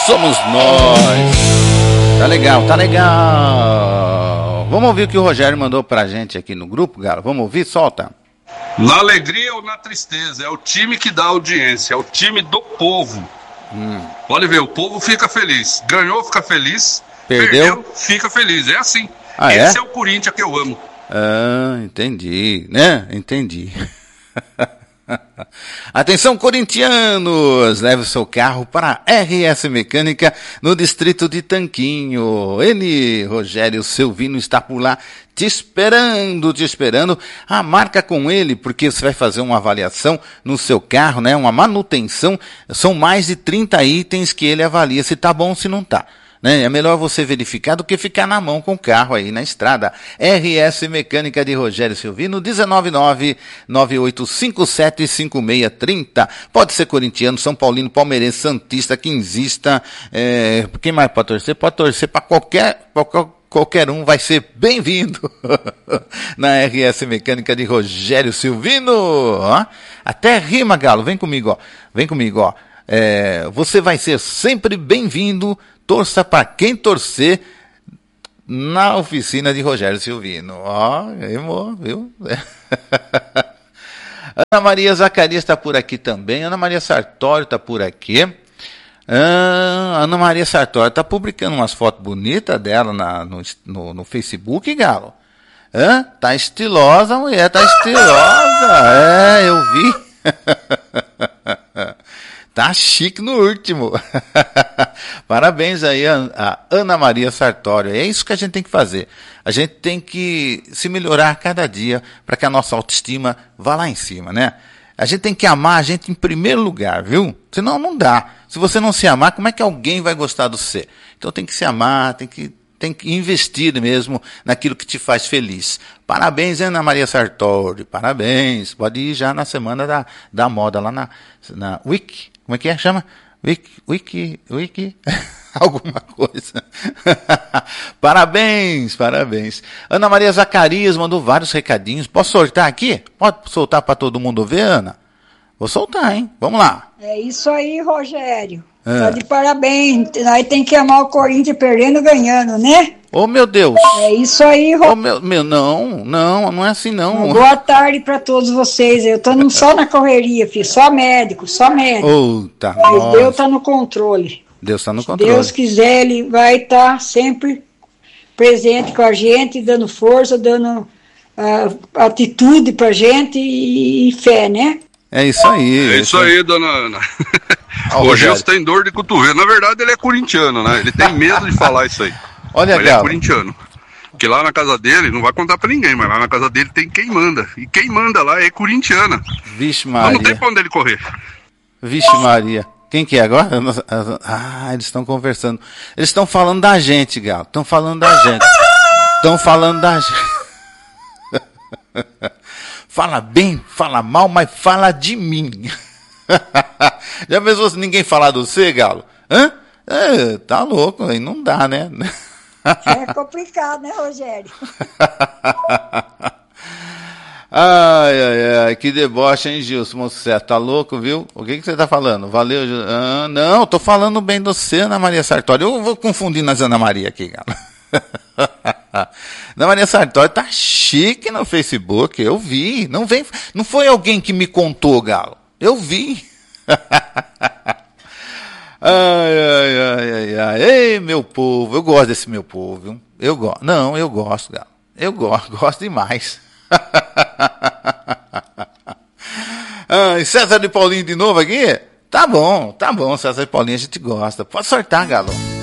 somos nós. Tá legal, tá legal. Vamos ouvir o que o Rogério mandou pra gente aqui no grupo, Galo. Vamos ouvir? Solta. Na alegria ou na tristeza, é o time que dá audiência, é o time do povo. Pode ver, o povo fica feliz. Ganhou, fica feliz. Perdeu, fica feliz. É assim. Esse é o Corinthians que eu amo. Ah, entendi, né? Entendi. Atenção, corintianos! Leve o seu carro para a RS Mecânica no distrito de Tanquinho. Ele, Rogério Silvino, está por lá te esperando. Marca com ele, porque você vai fazer uma avaliação no seu carro, né? Uma manutenção. São mais de 30 itens que ele avalia se tá bom ou se não tá. É melhor você verificar do que ficar na mão com o carro aí na estrada. RS Mecânica de Rogério Silvino, 19998575630. Pode ser corintiano, São Paulino, palmeirense, santista, quinzista. Quem mais pode torcer? Pode torcer para qualquer um, vai ser bem-vindo na RS Mecânica de Rogério Silvino. Ó, até rima, Galo. Vem comigo, ó. Você vai ser sempre bem-vindo. Torça para quem torcer na oficina de Rogério Silvino. Ó, viu? Ana Maria Zacarias está por aqui também. Ana Maria Sartório está por aqui. Ana Maria Sartório está publicando umas fotos bonitas dela no Facebook, Galo. Tá estilosa, a mulher, tá estilosa. Eu vi. Tá chique no último. Parabéns aí a Ana Maria Sartório. É isso que a gente tem que fazer. A gente tem que se melhorar a cada dia para que a nossa autoestima vá lá em cima, né? A gente tem que amar a gente em primeiro lugar, viu? Senão não dá. Se você não se amar, como é que alguém vai gostar de você? Então tem que se amar, tem que investir mesmo naquilo que te faz feliz. Parabéns, Ana Maria Sartori, parabéns. Pode ir já na semana da moda lá na Wiki. Como é que é? Chama? Wiki, alguma coisa. Parabéns. Ana Maria Zacarias mandou vários recadinhos. Posso soltar aqui? Pode soltar para todo mundo ver, Ana? Vou soltar, hein? Vamos lá. É isso aí, Rogério. Tá de parabéns. Aí tem que amar o Corinthians perdendo e ganhando, né? Ô, meu Deus. É isso aí, Rogério. Não é assim, não. Boa tarde pra todos vocês. Eu tô só na correria, filho. Só médico. Tá. Mas nossa. Deus tá no controle. Deus tá no Se controle. Deus quiser, Ele vai estar sempre presente com a gente, dando força, dando atitude pra gente e fé, né? É isso aí. É isso aí, dona Ana. O Gilson tem dor de cotovelo. Na verdade, ele é corintiano, né? Ele tem medo de falar isso aí. Olha, ele é corintiano. Porque lá na casa dele, não vai contar pra ninguém, mas lá na casa dele tem quem manda. E quem manda lá é corintiana. Vixe Maria. Então não tem pra onde ele correr. Vixe Maria. Quem que é agora? Eles estão conversando. Eles estão falando da gente, Galo. Estão falando da gente. Fala bem, fala mal, mas fala de mim. Já pensou se ninguém falar do você, Galo? Tá louco, aí não dá, né? É complicado, né, Rogério? Ai, que deboche, hein, Gilson? Você tá louco, viu? O que você tá falando? Valeu, Gilson. Não, tô falando bem de você, Ana Maria Sartori. Eu vou confundir nas Ana Maria aqui, Galo. Ana Maria Sartori tá chique no Facebook, eu vi. Não foi alguém que me contou, Galo. Eu vi. Ai. Ei, meu povo, eu gosto desse meu povo, viu? Eu gosto, Galo. Eu gosto demais. César de Paulinho de novo aqui? Tá bom, César de Paulinho, a gente gosta. Pode sortar, Galo.